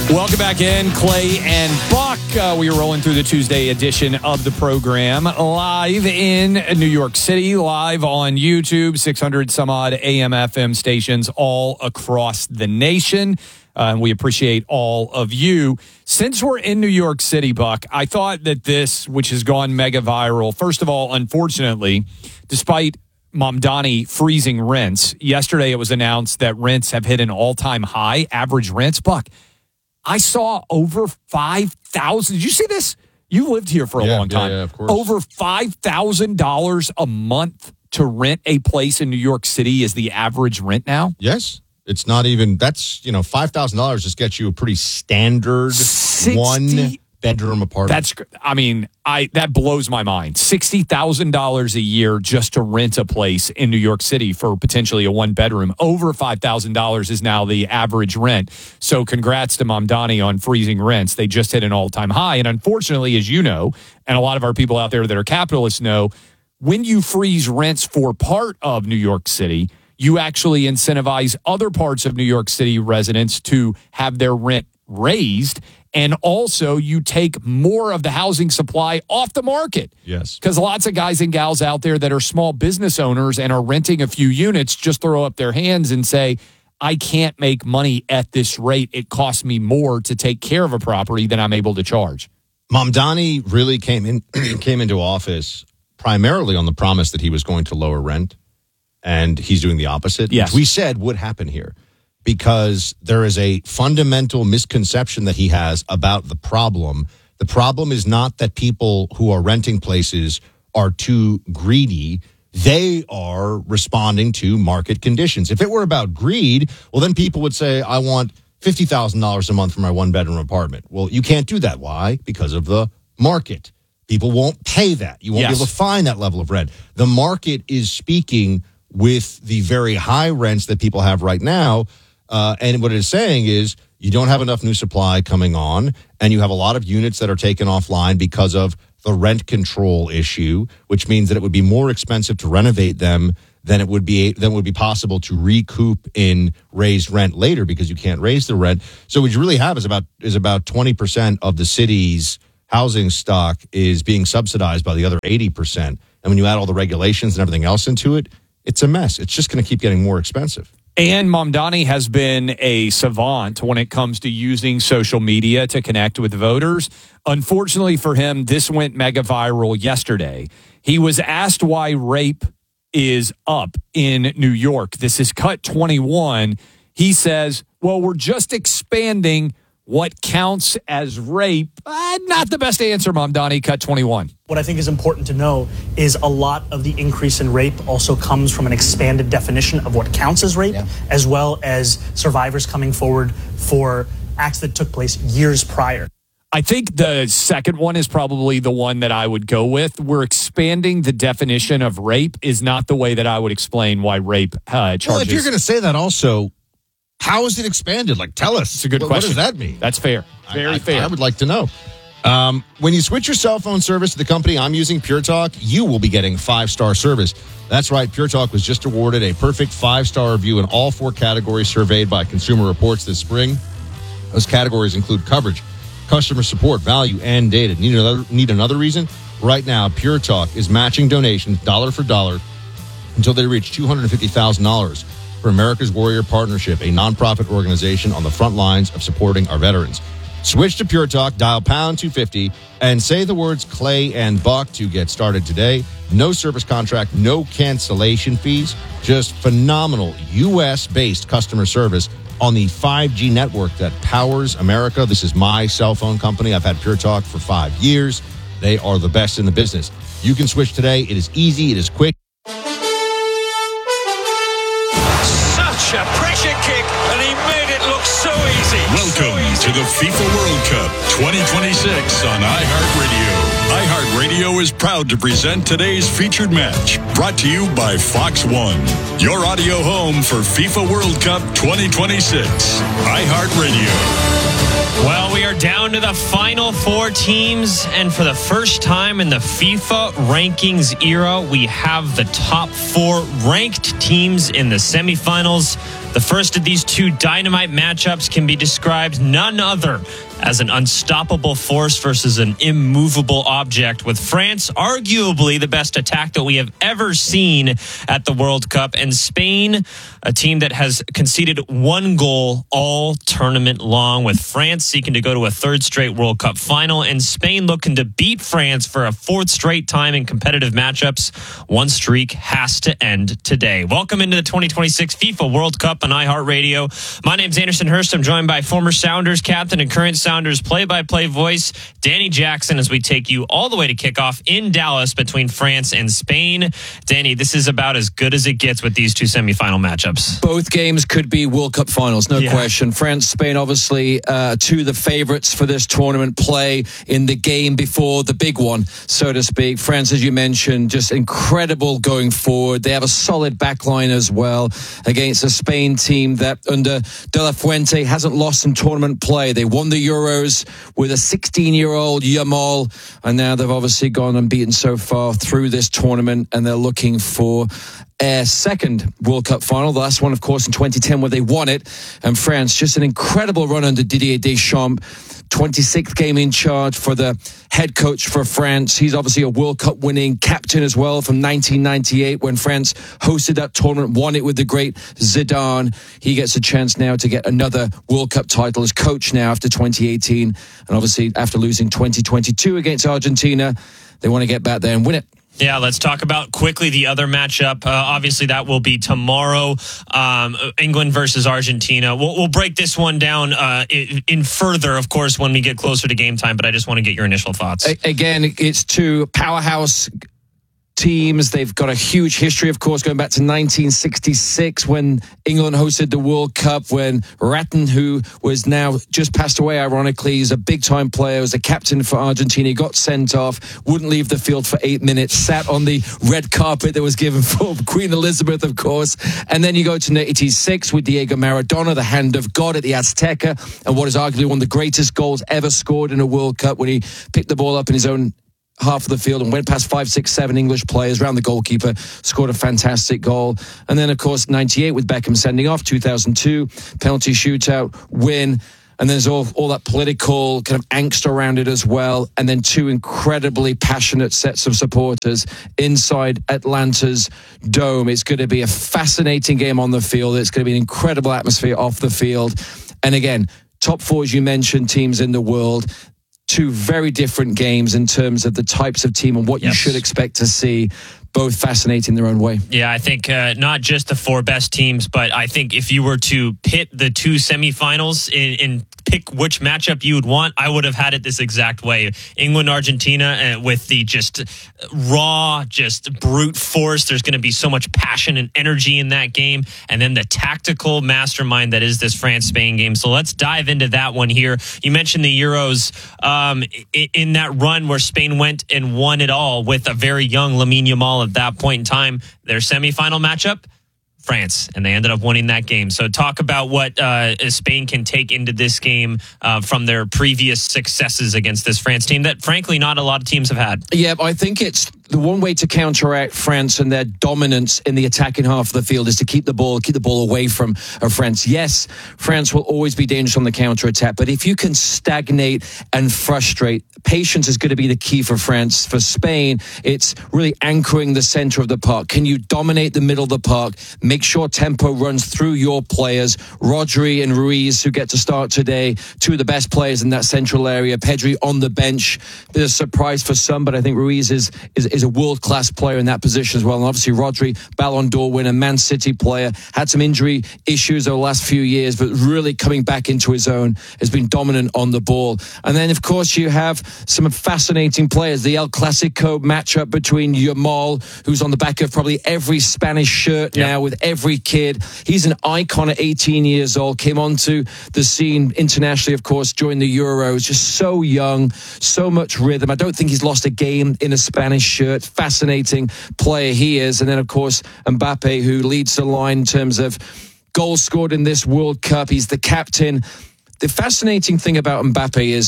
Welcome back in, Clay and Buck. We are rolling through the Tuesday edition of the program, live in New York City, live on YouTube, 600 some odd AM FM stations all across the nation. We appreciate all of you. Since we're in New York City, Buck, I thought that this, which has gone mega viral, first of all, unfortunately, despite Mamdani freezing rents, yesterday it was announced that rents have hit an all-time high, average rents. Buck, I saw over 5,000. Did you see this? You lived here for a long time. Yeah, of course. Over $5,000 a month to rent a place in New York City is the average rent now? Yes. It's not even, that's, $5,000 just gets you a pretty standard one-bedroom apartment. That blows my mind. $60,000 a year just to rent a place in New York City for potentially a one-bedroom. Over $5,000 is now the average rent. So congrats to Mamdani on freezing rents. They just hit an all-time high. And unfortunately, as you know, and a lot of our people out there that are capitalists know, when you freeze rents for part of New York City, you actually incentivize other parts of New York City residents to have their rent raised. And also, you take more of the housing supply off the market. Yes. Because lots of guys and gals out there that are small business owners and are renting a few units just throw up their hands and say, I can't make money at this rate. It costs me more to take care of a property than I'm able to charge. Mamdani really came into office primarily on the promise that he was going to lower rent. And he's doing the opposite, yes, which we said would happen here, because there is a fundamental misconception that he has about the problem. The problem is not that people who are renting places are too greedy. They are responding to market conditions. If it were about greed, well, then people would say, I want $50,000 a month for my one-bedroom apartment. Well, you can't do that. Why? Because of the market. People won't pay that. You won't be able to find that level of rent. The market is speaking with the very high rents that people have right now. And what it is saying is you don't have enough new supply coming on, and you have a lot of units that are taken offline because of the rent control issue, which means that it would be more expensive to renovate them than it would be possible to recoup in raised rent later, because you can't raise the rent. So what you really have is about 20% of the city's housing stock is being subsidized by the other 80%. And when you add all the regulations and everything else into it, it's a mess. It's just going to keep getting more expensive. And Mamdani has been a savant when it comes to using social media to connect with voters. Unfortunately for him, this went mega viral yesterday. He was asked why rape is up in New York. This is Cut 21. He says, well, we're just expanding what counts as rape. Not the best answer, Mamdani. Cut 21. What I think is important to know is a lot of the increase in rape also comes from an expanded definition of what counts as rape, as well as survivors coming forward for acts that took place years prior. I think the second one is probably the one that I would go with. We're expanding the definition of rape is not the way that I would explain why rape charges. Well, if you're going to say that also, how is it expanded? Like, tell us. It's a good question. What does that mean? That's fair. Very fair. I would like to know. When you switch your cell phone service to the company I'm using, Pure Talk, you will be getting 5-star service. That's right. Pure Talk was just awarded a perfect 5-star review in all 4 categories surveyed by Consumer Reports this spring. Those categories include coverage, customer support, value, and data. Need another reason? Right now, Pure Talk is matching donations dollar for dollar until they reach $250,000 for America's Warrior Partnership, a nonprofit organization on the front lines of supporting our veterans. Switch to Pure Talk, dial pound 250, and say the words Clay and Buck to get started today. No service contract, no cancellation fees, just phenomenal U.S.-based customer service on the 5G network that powers America. This is my cell phone company. I've had Pure Talk for 5 years. They are the best in the business. You can switch today. It is easy. It is quick. Such a pressure kick, and he made it look so easy. Welcome to the FIFA World Cup 2026 on iHeartRadio. iHeartRadio is proud to present today's featured match, brought to you by Fox One, your audio home for FIFA World Cup 2026. iHeartRadio. Well, we are down down to the final four teams, and for the first time in the FIFA rankings era, we have the top four ranked teams in the semifinals. The first of these two dynamite matchups can be described none other as an unstoppable force versus an immovable object, with France arguably the best attack that we have ever seen at the World Cup, and Spain, a team that has conceded one goal all tournament long, with France seeking to go to a third straight World Cup final and Spain looking to beat France for a fourth straight time in competitive matchups. One streak has to end today. Welcome into the 2026 FIFA World Cup on iHeartRadio. My name's Anderson Hurst. I'm joined by former Sounders captain and current Sounders play-by-play voice, Danny Jackson, as we take you all the way to kickoff in Dallas between France and Spain. Danny, this is about as good as it gets with these two semifinal matchups. Both games could be World Cup finals, no question. France, Spain, obviously, two of the favorites for this tournament, play in the game before the big one, so to speak. France, as you mentioned, just incredible going forward. They have a solid backline as well against a Spain team that under De La Fuente hasn't lost some tournament play. They won the Euros with a 16-year-old Yamal, and now they've obviously gone unbeaten so far through this tournament, and they're looking for a second World Cup final. The last one, of course, in 2010 where they won it. And France, just an incredible run under Didier Deschamps. 26th game in charge for the head coach for France. He's obviously a World Cup winning captain as well from 1998 when France hosted that tournament, won it with the great Zidane. He gets a chance now to get another World Cup title as coach now after 2018. And obviously after losing 2022 against Argentina, they want to get back there and win it. Yeah, let's talk about quickly the other matchup. Obviously, that will be tomorrow, England versus Argentina. We'll break this one down in further, of course, when we get closer to game time, but I just want to get your initial thoughts. Again, it's two powerhouse teams. They've got a huge history, of course, going back to 1966 when England hosted the World Cup, when Ratton, who was now just passed away, ironically, he's a big-time player, was a captain for Argentina, got sent off, wouldn't leave the field for 8 minutes, sat on the red carpet that was given for Queen Elizabeth, of course. And then you go to 1986 with Diego Maradona, the hand of God at the Azteca, and what is arguably one of the greatest goals ever scored in a World Cup when he picked the ball up in his own half of the field and went past 5, 6, 7 English players around the goalkeeper, scored a fantastic goal. And then, of course, 98 with Beckham sending off, 2002, penalty shootout, win. And there's all that political kind of angst around it as well. And then two incredibly passionate sets of supporters inside Atlanta's dome. It's going to be a fascinating game on the field. It's going to be an incredible atmosphere off the field. And again, top four, as you mentioned, teams in the world. Two very different games in terms of the types of team and what you should expect to see. Both fascinating in their own way. Yeah, I think not just the four best teams, but I think if you were to pit the two semifinals in pick which matchup you would want, I would have had it this exact way. England, Argentina, with the just raw, just brute force. There's going to be so much passion and energy in that game. And then the tactical mastermind that is this France-Spain game. So let's dive into that one here. You mentioned the Euros in that run where Spain went and won it all with a very young Lamine Yamal at that point in time. Their semifinal matchup, France, and they ended up winning that game. So talk about what Spain can take into this game from their previous successes against this France team that, frankly, not a lot of teams have had. Yeah, I think it's the one way to counteract France and their dominance in the attacking half of the field is to keep the ball away from France. Yes, France will always be dangerous on the counter-attack, but if you can stagnate and frustrate, patience is going to be the key for France. For Spain, it's really anchoring the center of the park. Can you dominate the middle of the park? Make sure tempo runs through your players. Rodri and Ruiz, who get to start today, two of the best players in that central area. Pedri on the bench. There's a surprise for some, but I think Ruiz is a world-class player in that position as well. And obviously Rodri, Ballon d'Or winner, Man City player, had some injury issues over the last few years, but really coming back into his own, has been dominant on the ball. And then, of course, you have some fascinating players. The El Clasico matchup between Yamal, who's on the back of probably every Spanish shirt now with every kid. He's an icon at 18 years old, came onto the scene internationally, of course, during the Euros. Just so young, so much rhythm. I don't think he's lost a game in a Spanish shirt. Fascinating player he is. And then, of course, Mbappe, who leads the line in terms of goals scored in this World Cup. He's the captain. The fascinating thing about Mbappe is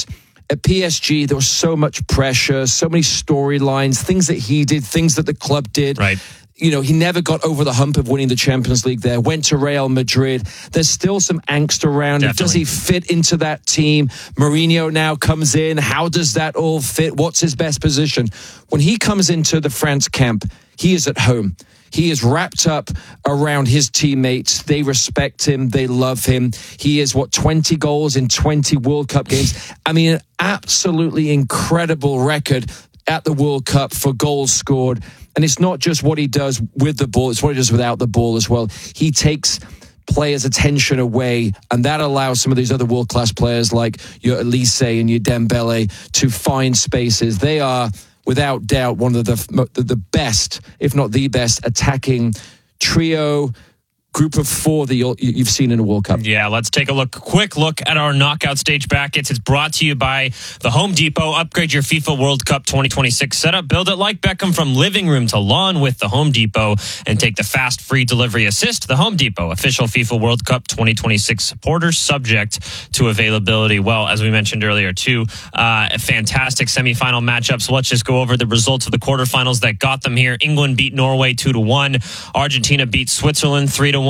at PSG, there was so much pressure, so many storylines, things that he did, things that the club did. Right. You know, he never got over the hump of winning the Champions League there, went to Real Madrid. There's still some angst around him. Does he fit into that team? Mourinho now comes in. How does that all fit? What's his best position? When he comes into the France camp, he is at home. He is wrapped up around his teammates. They respect him. They love him. He is, 20 goals in 20 World Cup games. I mean, an absolutely incredible record at the World Cup for goals scored. And it's not just what he does with the ball, it's what he does without the ball as well. He takes players' attention away, and that allows some of these other world-class players like your Elise and your Dembele to find spaces. They are, without doubt, one of the best, if not the best, attacking trio, group of four that you've seen in a World Cup. Yeah, let's take a quick look at our knockout stage brackets. It's brought to you by the Home Depot. Upgrade your FIFA World Cup 2026 setup. Build it like Beckham from living room to lawn with the Home Depot and take the fast free delivery assist. The Home Depot, official FIFA World Cup 2026 supporter, subject to availability. Well, as we mentioned earlier, too, fantastic semifinal matchups. So let's just go over the results of the quarterfinals that got them here. England beat Norway 2-1. Argentina beat Switzerland 3-1.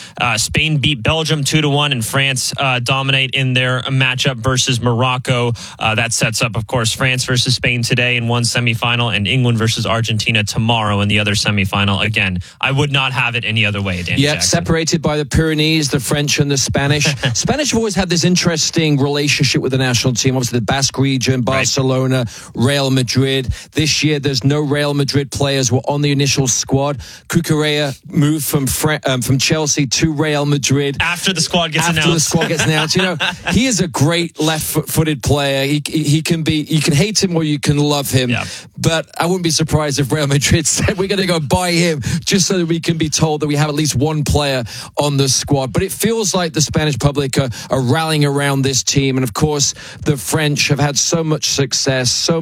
Spain beat Belgium 2-1, and France dominate in their matchup versus Morocco. That sets up, of course, France versus Spain today in one semifinal, and England versus Argentina tomorrow in the other semifinal. Again, I would not have it any other way, Danny Jackson. Separated by the Pyrenees, the French and the Spanish. Spanish have always had this interesting relationship with the national team. Obviously, the Basque region, Barcelona, Real Madrid. This year, there's no Real Madrid players were on the initial squad. Cucurella moved from Chelsea to Real Madrid after the squad gets announced. You know, he is a great left-footed player. He can be, you can hate him or you can love him. Yeah. But I wouldn't be surprised if Real Madrid said we're going to go buy him just so that we can be told that we have at least one player on the squad. But it feels like the Spanish public are rallying around this team, and of course the French have had so much success, so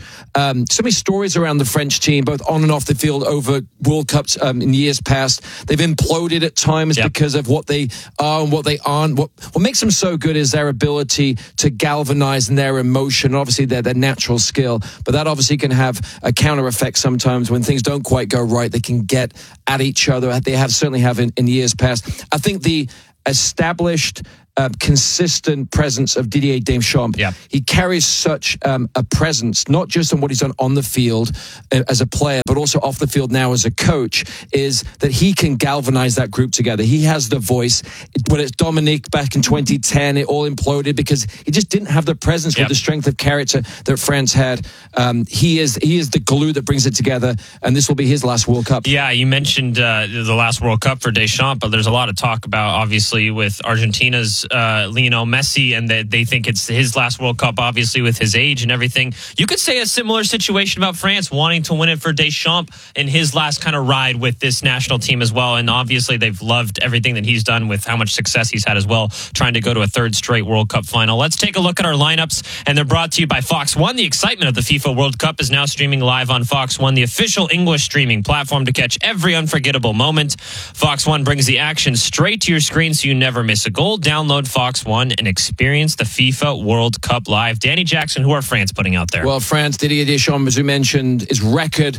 many stories around the French team, both on and off the field over World Cups in years past. They've imploded at times because of what they are and what they aren't. What makes them so good is their ability to galvanize their emotion, obviously their natural skill, but that obviously can have a counter effect sometimes when things don't quite go right. They can get at each other. They certainly have in years past. I think the established consistent presence of Didier Deschamps. Yeah. He carries such a presence, not just on what he's done on the field as a player, but also off the field now as a coach, is that he can galvanize that group together. He has the voice. When it's Dominique back in 2010, it all imploded because he just didn't have the presence with the strength of character that France had. He is the glue that brings it together, and this will be his last World Cup. Yeah, you mentioned the last World Cup for Deschamps, but there's a lot of talk about, obviously, with Argentina's Lionel Messi, and that they think it's his last World Cup, obviously, with his age and everything. You could say a similar situation about France wanting to win it for Deschamps in his last kind of ride with this national team as well. And obviously, they've loved everything that he's done with how much success he's had as well, trying to go to a third straight World Cup final. Let's take a look at our lineups, and they're brought to you by Fox One. The excitement of the FIFA World Cup is now streaming live on Fox One, the official English streaming platform to catch every unforgettable moment. Fox One brings the action straight to your screen so you never miss a goal. Download Fox One and experience the FIFA World Cup live. Danny Jackson, who are France putting out there? Well, France, Didier Deschamps, as we mentioned, is record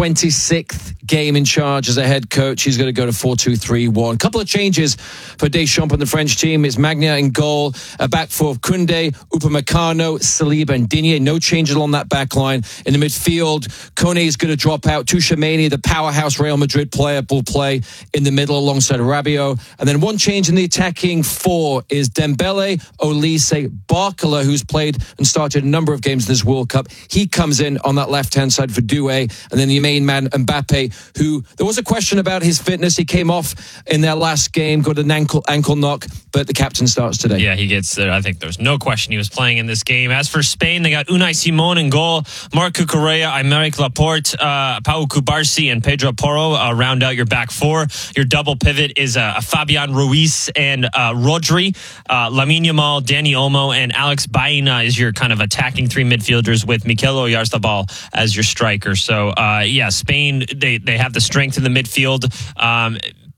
26th game in charge as a head coach. He's going to go to 4-2-3-1. A couple of changes for Deschamps and the French team. It's Magna in goal, a back four of Koundé, Upamecano, Saliba and Digne. No changes on that back line. In the midfield, Kone is going to drop out. Tchouaméni, the powerhouse Real Madrid player, will play in the middle alongside Rabiot. And then one change in the attacking four is Dembele, Olise, Barcola, who's played and started a number of games in this World Cup. He comes in on that left-hand side for Doué. And then the main man, Mbappe, who there was a question about his fitness. He came off in their last game, got an ankle knock, but the captain starts today. Yeah, he gets there. I think there's no question he was playing in this game. As for Spain, they got Unai Simon in goal, Marc Cucurella, Aymeric Laporte, Pau Cubarsí, and Pedro Porro round out your back four. Your double pivot is Fabian Ruiz and Rodri. Lamine Yamal, Dani Olmo, and Alex Baena is your kind of attacking three midfielders with Mikel Oyarzabal as your striker. So, Spain, they have the strength in the midfield.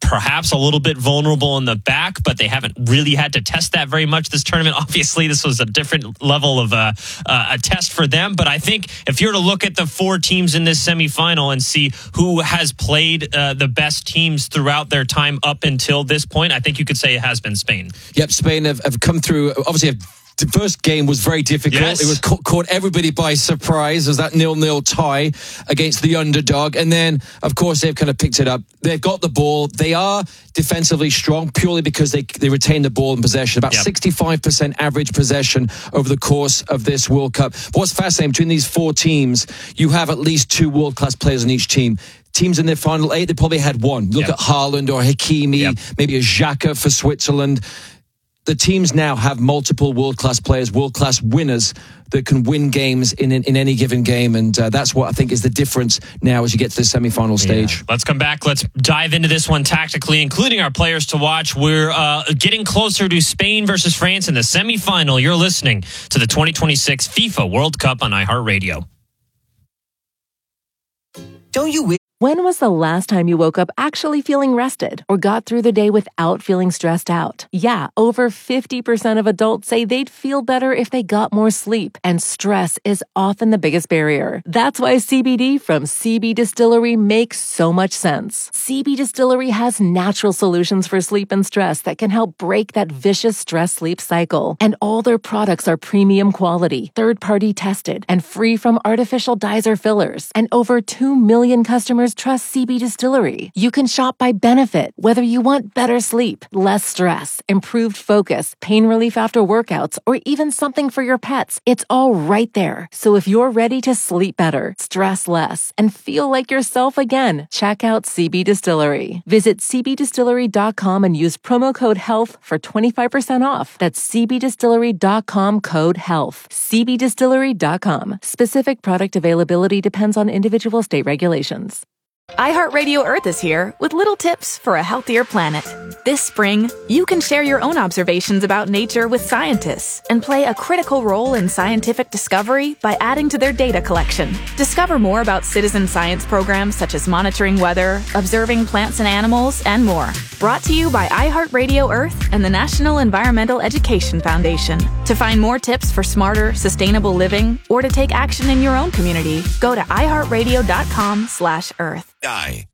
perhaps a little bit vulnerable in the back, but they haven't really had to test that very much this tournament. Obviously, this was a different level of a test for them. But I think if you're to look at the 4 teams in this semifinal and see who has played the best teams throughout their time up until this point, I think you could say it has been Spain. Yep, Spain have come through, obviously, the first game was very difficult. Yes. It was caught everybody by surprise as that 0-0 tie against the underdog. And then, of course, they've kind of picked it up. They've got the ball. They are defensively strong purely because they retain the ball in possession. About 65% average possession over the course of this World Cup. But what's fascinating, between these 4 teams, you have at least 2 world-class players in each team. Teams in their final 8, they probably had 1. Look at Haaland or Hakimi, maybe a Xhaka for Switzerland. The teams now have multiple world-class players, world-class winners that can win games in any given game. And that's what I think is the difference now as you get to the semi-final stage. Let's come back. Let's dive into this one tactically, including our players to watch. We're getting closer to Spain versus France in the semi-final. You're listening to the 2026 FIFA World Cup on iHeartRadio. Don't you When was the last time you woke up actually feeling rested or got through the day without feeling stressed out? Yeah, over 50% of adults say they'd feel better if they got more sleep, and stress is often the biggest barrier. That's why CBD from CB Distillery makes so much sense. CB Distillery has natural solutions for sleep and stress that can help break that vicious stress-sleep cycle. And all their products are premium quality, third-party tested, and free from artificial dyes or fillers. And over 2 million customers trust CB Distillery. You can shop by benefit, whether you want better sleep, less stress, improved focus, pain relief after workouts, or even something for your pets. It's all right there. So if you're ready to sleep better, stress less, and feel like yourself again, check out CB Distillery. Visit cbdistillery.com and use promo code HEALTH for 25% off. That's cbdistillery.com, code HEALTH. cbdistillery.com. Specific product availability depends on individual state regulations. iHeartRadio Earth is here with little tips for a healthier planet. This spring, you can share your own observations about nature with scientists and play a critical role in scientific discovery by adding to their data collection. Discover more about citizen science programs such as monitoring weather, observing plants and animals, and more. Brought to you by iHeartRadio Earth and the National Environmental Education Foundation. To find more tips for smarter, sustainable living or to take action in your own community, go to iHeartRadio.com/Earth.